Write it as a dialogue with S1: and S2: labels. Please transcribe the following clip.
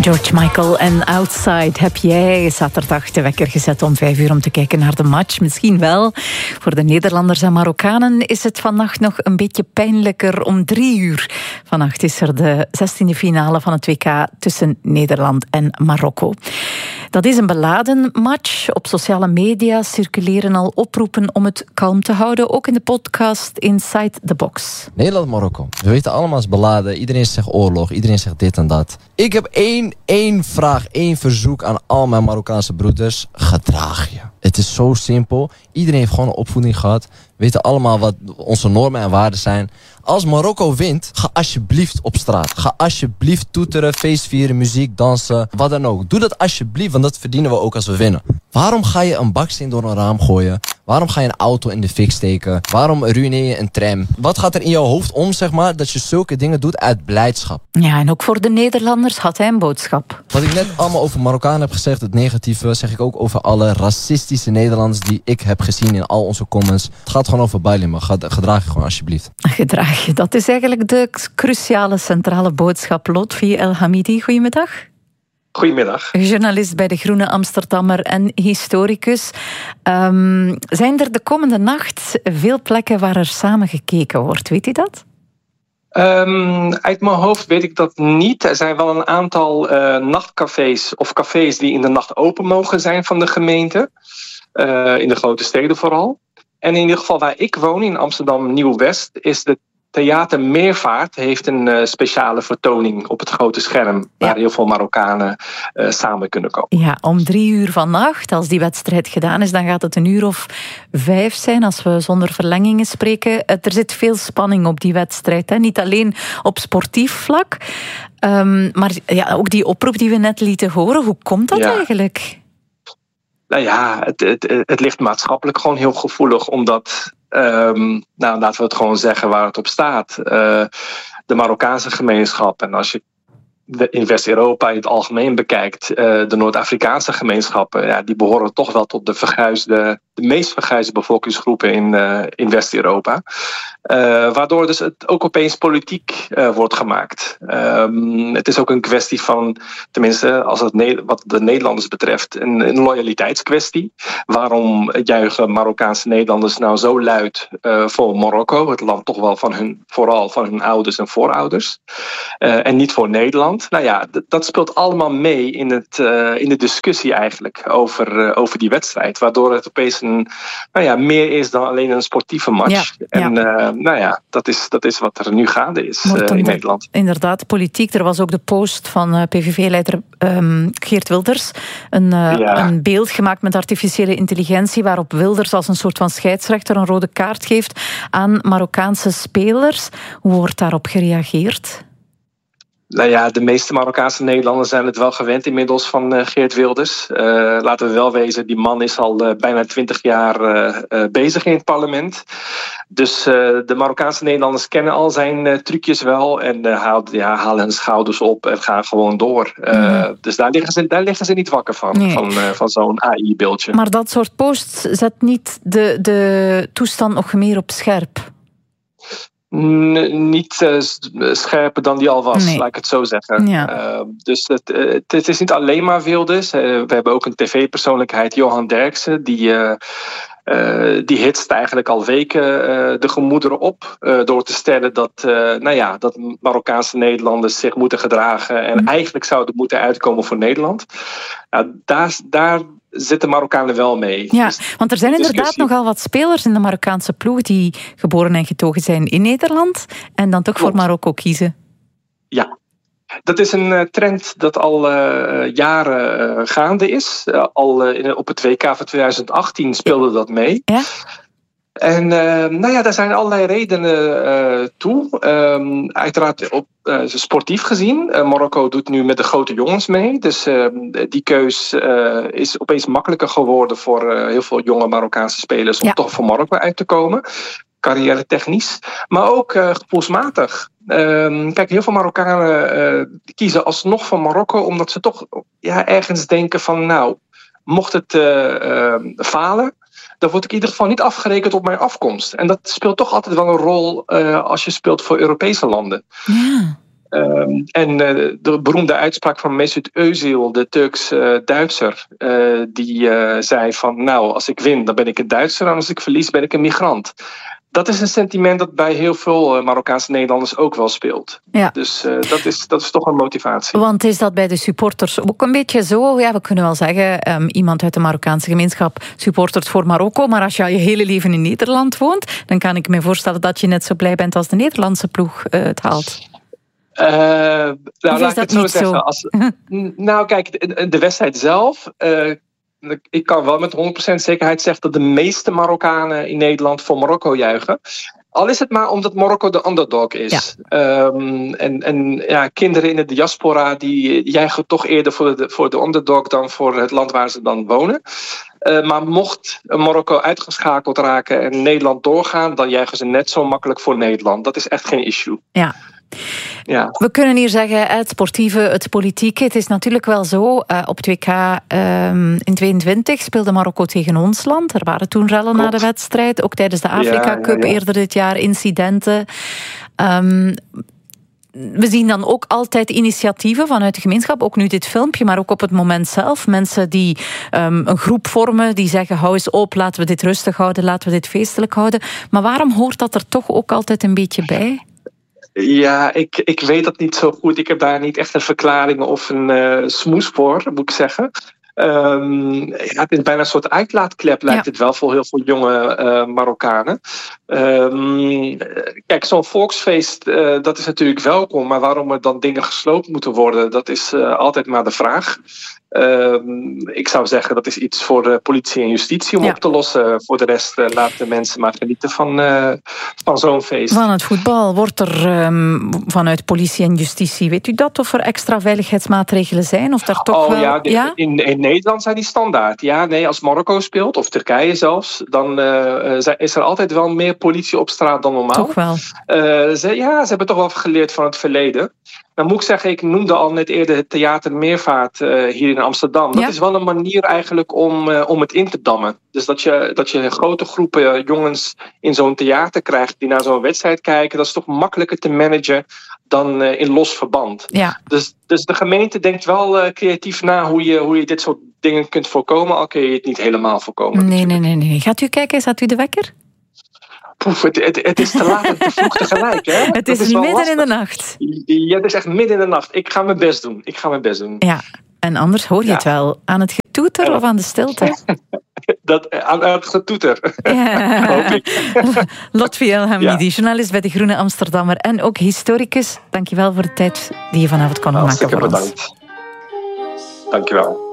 S1: George Michael en Outside. Heb jij zaterdag de wekker gezet om 5 uur om te kijken naar de match? Misschien wel. Voor de Nederlanders en Marokkanen is het vannacht nog een beetje pijnlijker. Om 3 uur vannacht is er de 16e finale van het WK tussen Nederland en Marokko. Dat is een beladen match. Op sociale media circuleren al oproepen om het kalm te houden. Ook in de podcast Inside the Box.
S2: Nederland-Marokko. We weten allemaal is beladen. Iedereen zegt oorlog. Iedereen zegt dit en dat. Ik heb één vraag, één verzoek aan al mijn Marokkaanse broeders. Gedraag je. Het is zo simpel. Iedereen heeft gewoon een opvoeding gehad. We weten allemaal wat onze normen en waarden zijn. Als Marokko wint, ga alsjeblieft op straat. Ga alsjeblieft toeteren, feestvieren, muziek, dansen, wat dan ook. Doe dat alsjeblieft, want dat verdienen we ook als we winnen. Waarom ga je een baksteen door een raam gooien? Waarom ga je een auto in de fik steken? Waarom ruïneer je een tram? Wat gaat er in jouw hoofd om, zeg maar, dat je zulke dingen doet uit blijdschap?
S1: Ja, en ook voor de Nederlanders had hij een boodschap.
S2: Wat ik net allemaal over Marokkanen heb gezegd, het negatieve, zeg ik ook over alle racistische Nederlanders die ik heb gezien in al onze comments. Het gaat gewoon over Bailima. Gedraag je gewoon alsjeblieft.
S1: Gedraag je. Dat is eigenlijk de cruciale centrale boodschap. Lotfi El Hamidi, goedemiddag.
S3: Goedemiddag.
S1: Journalist bij De Groene Amsterdammer en historicus. Zijn er de komende nacht veel plekken waar er samen gekeken wordt? Weet u dat?
S3: Uit mijn hoofd weet ik dat niet. Er zijn wel een aantal nachtcafés of cafés die in de nacht open mogen zijn van de gemeente. In de grote steden vooral. En in ieder geval waar ik woon, in Amsterdam Nieuw-West, is de Theater Meervaart heeft een speciale vertoning op het grote scherm. Waar heel veel Marokkanen samen kunnen komen.
S1: Ja, om 3 uur vannacht, als die wedstrijd gedaan is, dan gaat het 1:05 zijn, als we zonder verlengingen spreken. Er zit veel spanning op die wedstrijd. Hè? Niet alleen op sportief vlak, maar ja, ook die oproep die we net lieten horen. Hoe komt dat eigenlijk?
S3: Nou ja, het ligt maatschappelijk gewoon heel gevoelig, omdat, laten we het gewoon zeggen waar het op staat. De Marokkaanse gemeenschap, en als je in West-Europa in het algemeen bekijkt, de Noord-Afrikaanse gemeenschappen, die behoren toch wel tot de meest verguisde bevolkingsgroepen in West-Europa. Waardoor dus het ook opeens politiek wordt gemaakt. Het is ook een kwestie van, tenminste wat de Nederlanders betreft, een loyaliteitskwestie. Waarom juichen Marokkaanse Nederlanders nou zo luid voor Marokko, het land toch wel vooral van hun ouders en voorouders, en niet voor Nederland? Nou ja, dat speelt allemaal mee in de discussie eigenlijk over die wedstrijd. Waardoor het opeens meer is dan alleen een sportieve match. Dat is wat er nu gaande is in Nederland.
S1: Inderdaad, politiek. Er was ook de post van PVV-leider Geert Wilders. Een beeld gemaakt met artificiële intelligentie, waarop Wilders als een soort van scheidsrechter een rode kaart geeft aan Marokkaanse spelers. Hoe wordt daarop gereageerd?
S3: Nou ja, de meeste Marokkaanse Nederlanders zijn het wel gewend inmiddels van Geert Wilders. Laten we wel wezen, die man is al bijna 20 jaar bezig in het parlement. Dus de Marokkaanse Nederlanders kennen al zijn trucjes wel en halen hun schouders op en gaan gewoon door. Dus daar liggen ze niet wakker van zo'n AI-beeldje.
S1: Maar dat soort posts zet niet de toestand nog meer op scherp?
S3: Niet scherper dan die al was, laat ik het zo zeggen. Ja. Dus het is niet alleen maar Wilders. We hebben ook een tv-persoonlijkheid, Johan Derksen, die hitst eigenlijk al weken de gemoederen op door te stellen dat Marokkaanse Nederlanders zich moeten gedragen en eigenlijk zouden moeten uitkomen voor Nederland. Daar zitten Marokkanen wel mee.
S1: Ja, want er zijn inderdaad nogal wat spelers in de Marokkaanse ploeg die geboren en getogen zijn in Nederland en dan toch voor Marokko kiezen.
S3: Ja. Dat is een trend dat al jaren gaande is. Op het WK van 2018 speelde dat mee. Ja. En daar zijn allerlei redenen toe. Uiteraard sportief gezien. Marokko doet nu met de grote jongens mee. Dus die keus is opeens makkelijker geworden voor heel veel jonge Marokkaanse spelers om toch voor Marokko uit te komen. Carrière technisch. Maar ook gevoelsmatig. Kijk, heel veel Marokkanen kiezen alsnog voor Marokko omdat ze toch ergens denken van mocht het falen, dan word ik in ieder geval niet afgerekend op mijn afkomst. En dat speelt toch altijd wel een rol als je speelt voor Europese landen. En de beroemde uitspraak van Mesut Özil, de Turks-Duitser, die zei van, nou, als ik win, dan ben ik een Duitser, en als ik verlies, ben ik een migrant. Dat is een sentiment dat bij heel veel Marokkaanse Nederlanders ook wel speelt. Ja. Dus dat is toch een motivatie.
S1: Want is dat bij de supporters ook een beetje zo? Ja, we kunnen wel zeggen, iemand uit de Marokkaanse gemeenschap supportert voor Marokko, maar als je al je hele leven in Nederland woont, dan kan ik me voorstellen dat je net zo blij bent als de Nederlandse ploeg het haalt.
S3: Laat ik het zo zeggen. Nou, kijk, de wedstrijd zelf. Ik kan wel met 100% zekerheid zeggen dat de meeste Marokkanen in Nederland voor Marokko juichen. Al is het maar omdat Marokko de underdog is. Ja. En kinderen in de diaspora die juichen toch eerder voor de underdog dan voor het land waar ze dan wonen. Maar mocht Marokko uitgeschakeld raken en Nederland doorgaan, dan juichen ze net zo makkelijk voor Nederland. Dat is echt geen issue.
S1: Ja. Ja. We kunnen hier zeggen, het sportieve, het politieke. Het is natuurlijk wel zo, op 2K in 22 speelde Marokko tegen ons land. Er waren toen rellen na de wedstrijd. Ook tijdens de Afrika Cup eerder dit jaar incidenten. We zien dan ook altijd initiatieven vanuit de gemeenschap, ook nu dit filmpje, maar ook op het moment zelf. Mensen die een groep vormen, die zeggen, hou eens op, laten we dit rustig houden, laten we dit feestelijk houden. Maar waarom hoort dat er toch ook altijd een beetje bij?
S3: Ja, ik weet dat niet zo goed. Ik heb daar niet echt een verklaring of een smoes voor, moet ik zeggen. Het is bijna een soort uitlaatklep, lijkt het wel voor heel veel jonge Marokkanen. Kijk, zo'n volksfeest, dat is natuurlijk welkom, maar waarom er dan dingen gesloopt moeten worden, dat is altijd maar de vraag. Ik zou zeggen, dat is iets voor de politie en justitie om op te lossen. Voor de rest laat de mensen maar genieten van zo'n feest.
S1: Van het voetbal wordt er vanuit politie en justitie, weet u dat? Of er extra veiligheidsmaatregelen zijn? Of daar toch wel...
S3: In Nederland zijn die standaard. Ja, nee, als Marokko speelt, of Turkije zelfs, dan is er altijd wel meer politie op straat dan normaal.
S1: Toch wel?
S3: Ze hebben toch wel geleerd van het verleden. Dan moet ik zeggen, ik noemde al net eerder het Theater Meervaart hier in Amsterdam. Dat is wel een manier eigenlijk om het in te dammen. Dus dat je grote groepen jongens in zo'n theater krijgt die naar zo'n wedstrijd kijken. Dat is toch makkelijker te managen dan in los verband. Ja. Dus de gemeente denkt wel creatief na hoe je dit soort dingen kunt voorkomen. Al kun je het niet helemaal voorkomen.
S1: Nee. Gaat u kijken? Zet u de wekker?
S3: Het is te laat en te vroeg tegelijk. Hè?
S1: Het is midden in de nacht.
S3: Ja, het is echt midden in de nacht. Ik ga mijn best doen.
S1: Ja, en anders hoor je het wel. Aan het getoeter of aan de stilte?
S3: Aan het getoeter. Ja. Hoop ik.
S1: Lotfi El Hamidi, journalist bij De Groene Amsterdammer en ook historicus. Dankjewel voor de tijd die je vanavond kon maken voor ons.
S3: Hartstikke bedankt. Dankjewel.